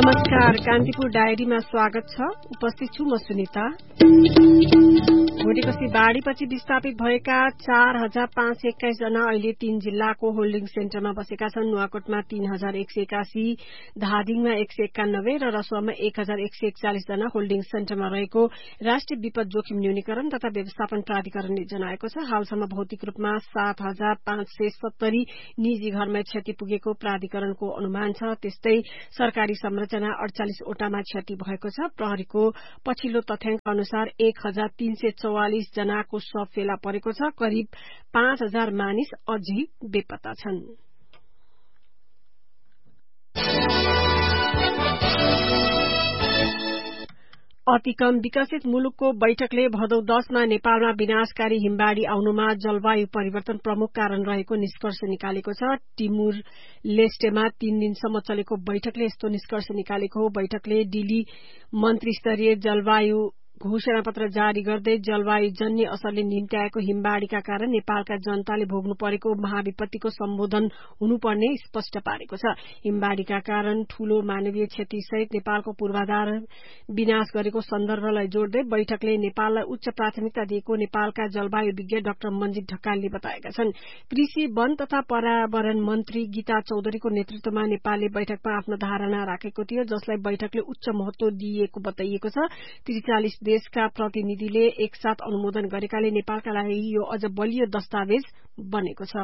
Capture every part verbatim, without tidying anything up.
नमस्कार, कान्तिपुर डायरीमा स्वागत छ। उपस्थित छु म सुनिता। भोटेकोशी बाढ़ीपछि विस्थापित भएका चार हजार पाँच सय एक्काइस जना अहिले तीन जिल्लाको होल्डिङ सेन्टरमा बसेका छन्। नुवाकोटमा तीन हजार एक सय एकासी, धादिङमा एक सय एकानब्बे र रसुवामा एक हजार एक सय एकचालिस जना होल्डिङ सेन्टरमा रहेको राष्ट्रिय विपद जोखिम न्यूनीकरण तथा व्यवस्थापन प्राधिकरणले जनाएको छ। हालसम्म भौतिक रूपमा सात हजार पाँच सय सत्तरी निजी घरमा क्षति पुगेको प्राधिकरणको अनुमान छ। त्यस्तै सरकारी संरचना अडचालिस वटामा क्षति भएको छ। प्रहरीको पछिल्लो तथ्याङ्क अनुसार एक हजार तीन सय चौवालिस जनाको शव फेला परेको छ। करिब पाँच हजार मानिस अझै बेपत्ता छन्। अति कम विकसित मुलुकको बैठकले भदौ दशमा नेपालमा विनाशकारी हिमबाढ़ी आउनुमा जलवायु परिवर्तन प्रमुख कारण रहेको निष्कर्ष निकालेको छ। टिमुर लेस्टेमा तीन दिनसम्म चलेको बैठकले यस्तो निष्कर्ष निकालेको हो। बैठकले डिली मन्त्री स्तरीय जलवायु घोषणापत्र जारी गर्दै जलवायु जन्य असरले निम्त्याएको हिमबाढ़ीका कारण नेपालका जनताले भोग्नु परेको महाविपत्तिको सम्बोधन हुनुपर्ने स्पष्ट पारेको छ। हिमबाढ़ीका कारण ठूलो मानवीय क्षति सहित नेपालको पूर्वाधार विनाश गरेको सन्दर्भलाई जोड्दै बैठकले नेपाललाई उच्च प्राथमिकता दिएको नेपालका जलवायु विज्ञ डाक्टर मन्जित ढकालले बताएका छन्। कृषि वन तथा पर्यावरण मन्त्री गीता चौधरीको नेतृत्वमा नेपालले बैठकमा आफ्नो धारणा राखेको थियो, जसलाई बैठकले उच्च महत्व दिइएको बताइएको छ। त्रिचालिस देशका प्रतिनिधिले एकसाथ अनुमोदन गरेकाले नेपालका लागि यो अझ बलियो दस्तावेज बनेको छ।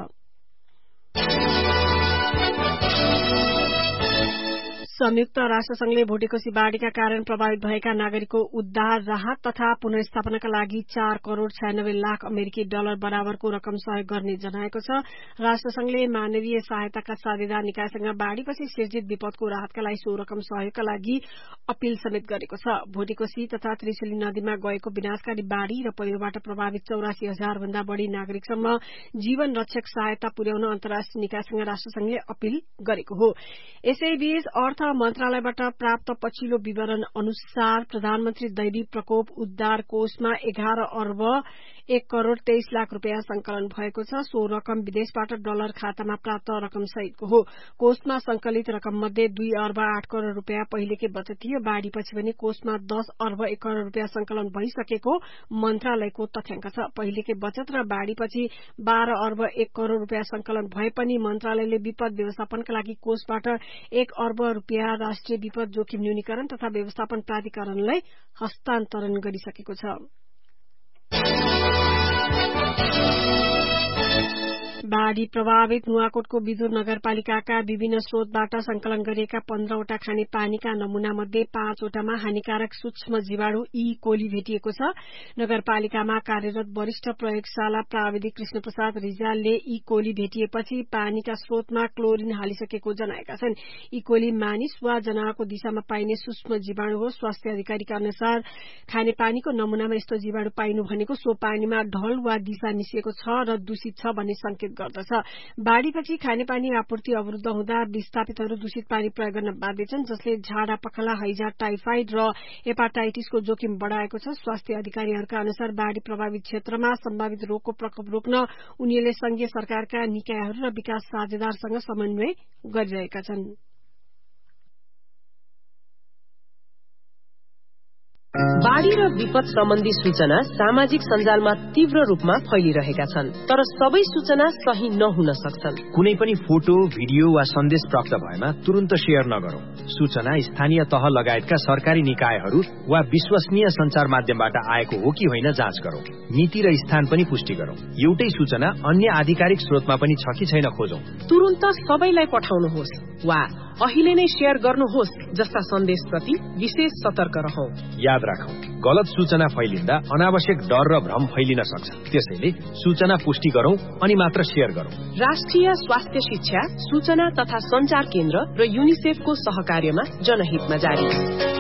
संयुक्त राष्ट्रसंघले भोटेकोशी बाढ़ीका कारण प्रभावित भएका नागरिकको उद्धार, राहत तथा पुनर्स्थापनाका लागि चार करोड़ छयानब्बे लाख अमेरिकी डलर बराबरको रकम सहयोग गर्ने जनाएको छ। राष्ट्रसंघले मानवीय सहायताका साझेदार निकायसँग बाढ़ीपछि सिर्जित विपदको राहतका लागि सो रकम सहयोगका लागि अपील समेत गरेको छ। भोटेकोशी तथा त्रिशुली नदीमा गएको विनाशकारी बाढ़ी र पहिरोबाट प्रभावित चौरासी हजार भन्दा बढ़ी नागरिकसम्म जीवन रक्षक सहायता पुर्याउन अन्तर्राष्ट्रिय निकायसँग राष्ट्रसंघले अपील गरेको हो। यसैबीच अर्थ मन्त्रालयबाट प्राप्त पछिल्लो विवरण अनुसार प्रधानमन्त्री दैवी प्रकोप उद्धार कोषमा एघार अर्ब एक करोड़ तेइस लाख रूपियाँ संकलन भएको छ। सो रकम विदेशबाट डलर खातामा प्राप्त रकम सहितको हो। कोषमा संकलित रकम मध्ये दुई अर्ब आठ करोड़ रूपियाँ पहिलेकै बचत थियो। बाढ़ीपछि भने कोषमा दस अर्ब एक करोड़ रूपियाँ संकलन भइसकेको मन्त्रालयको तथ्याङ्क छ। पहिलेकै बचत र बाढ़ीपछि बाह्र अर्ब एक करोड़ रूपियाँ संकलन भए पनि मन्त्रालयले विपद व्यवस्थापनका लागि कोषबाट एक अर्ब रूपियाँ राष्ट्रिय विपद जोखिम न्यूनीकरण तथा व्यवस्थापन प्राधिकरणलाई हस्तान्तरण गरिसकेको छ। बाढ़ी प्रभावित नुवाकोटको विदुर नगरपालिकाका विभिन्न स्रोतबाट संकलन गरिएका पन्ध्रवटा खाने पानीका नमूना मध्ये पाँचवटामा हानिकारक सूक्ष्म जीवाणु ई कोली भेटिएको छ। नगरपालिकामा कार्यरत वरिष्ठ प्रयोगशाला प्राविधिक कृष्ण प्रसाद रिजालले ई कोली भेटिएपछि पानीका स्रोतमा क्लोरिन हालिसकेको जनाएका छन्। ई कोली मानिस वा जनावरको दिशामा पाइने सूक्ष्म जीवाणु हो। स्वास्थ्य अधिकारीका अनुसार खानेपानीको नमूनामा यस्तो जीवाणु पाइनु भनेको सो पानीमा ढल वा दिशा मिसिएको छ र दूषित छ भन्ने संकेत गर्दछ। बाढ़ीपछि खानेपानी आपूर्ति अवरुद्ध हुँदा विस्थापितहरू दूषित पानी प्रयोग गर्न बाध्य छन्, जसले झाडा पखाला, हैजा, टाइफाइड र हेपाटाइटिसको जोखिम बढ़ाएको छ। स्वास्थ्य अधिकारीहरूका अनुसार बाढ़ी प्रभावित क्षेत्रमा सम्भावित रोगको प्रकोप रोक्न उनीहरूले संघीय सरकारका निकायहरू र विकास साझेदारसँग समन्वय गरिरहेका छन्। बाढ़ी र विपद सम्बन्धी सूचना सामाजिक सञ्जालमा तीव्र रूपमा फैलिरहेका छन्, तर सबै सूचना सही नहुन सक्छन्। कुनै पनि फोटो, भिडियो वा सन्देश प्राप्त भएमा तुरन्त शेयर नगरौं। सूचना स्थानीय तह लगायतका सरकारी निकायहरू वा विश्वसनीय सञ्चार माध्यमबाट आएको हो कि होइन जाँच गरौं। मिति र स्थान पनि पुष्टि गरौं। एउटै सूचना अन्य आधिकारिक स्रोतमा पनि छ कि छैन खोजौं। तुरन्त सबैलाई पठाउनुहोस् वा अहिले नै शेयर गर्नुहोस् जस्ता सन्देशप्रति विशेष सतर्क रहौं। याद राखौं, गलत सूचना फैलिँदा अनावश्यक डर र भ्रम फैलिन सक्छ। त्यसैले सूचना पुष्टि गरौं अनि मात्र शेयर गरौं। राष्ट्रिय स्वास्थ्य शिक्षा, सूचना तथा संचार केन्द्र र युनिसेफको सहकार्यमा जनहितमा जारी।